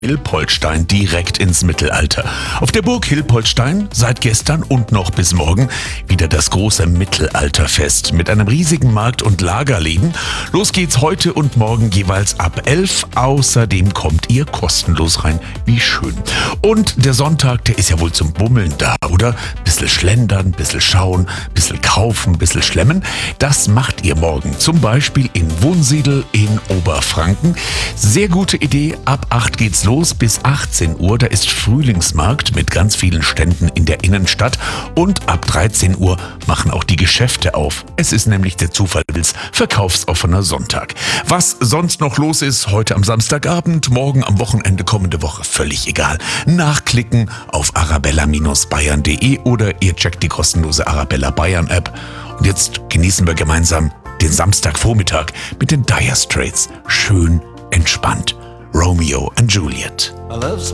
Hilpoltstein direkt ins Mittelalter. Auf der Burg Hilpoltstein seit gestern und noch bis morgen wieder das große Mittelalterfest mit einem riesigen Markt- und Lagerläden. Los geht's heute und morgen jeweils ab 11. Außerdem kommt ihr kostenlos rein. Wie schön. Und der Sonntag, der ist ja wohl zum Bummeln da, oder? Bissl schlendern, bissl schauen, bissl kaufen, bissl schlemmen. Das macht ihr morgen. Zum Beispiel in Wunsiedel in Oberfranken. Sehr gute Idee. Ab 8 geht's los bis 18 Uhr. Da ist Frühlingsmarkt mit ganz vielen Ständen in der Innenstadt. Und ab 13 Uhr machen auch die Geschäfte auf. Es ist nämlich der Zufall will's, verkaufsoffener Sonntag. Was sonst noch los ist, heute am Samstagabend, morgen am Wochenende, kommende Woche, völlig egal. Nachklicken auf arabella-bayern.de oder ihr checkt die kostenlose Arabella Bayern App. Und jetzt genießen wir gemeinsam den Samstagvormittag mit den Dire Straits. Schön entspannt. Romeo and Juliet.